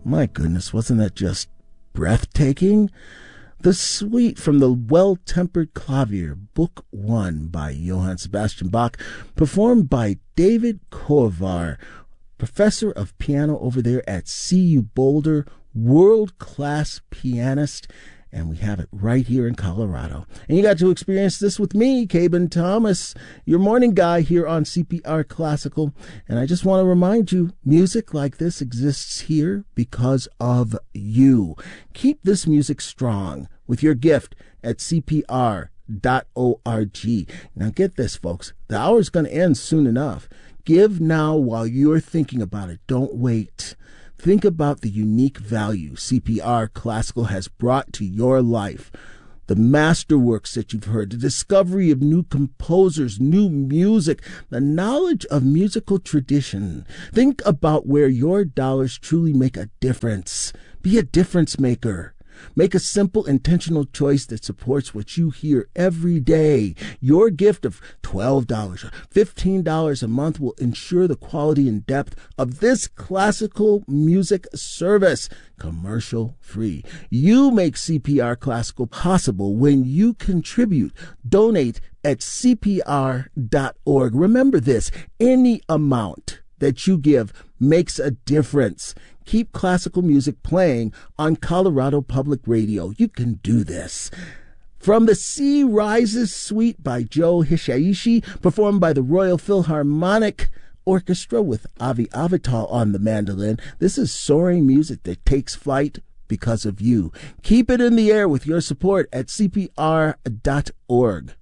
My goodness, wasn't that just breathtaking? The Suite from the Well-Tempered Clavier, Book 1 by Johann Sebastian Bach, performed by David Kovar, professor of piano over there at CU Boulder, world-class pianist, and we have it right here in Colorado. And you got to experience this with me, Cabin Thomas, your morning guy here on CPR Classical. And I just want to remind you, music like this exists here because of you. Keep this music strong with your gift at CPR.org. Now get this, folks. The hour's going to end soon enough. Give now while you're thinking about it. Don't wait. Think about the unique value CPR Classical has brought to your life. The masterworks that you've heard, the discovery of new composers, new music, the knowledge of musical tradition. Think about where your dollars truly make a difference. Be a difference maker. Make a simple, intentional choice that supports what you hear every day. Your gift of $12 or $15 a month will ensure the quality and depth of this classical music service, commercial free. You make CPR Classical possible when you contribute. Donate at CPR.org. Remember this, any amount that you give makes a difference. Keep classical music playing on Colorado Public Radio. You can do this. From the Sea Rises Suite by Joe Hisaishi, performed by the Royal Philharmonic Orchestra with Avi Avital on the mandolin, this is soaring music that takes flight because of you. Keep it in the air with your support at CPR.org.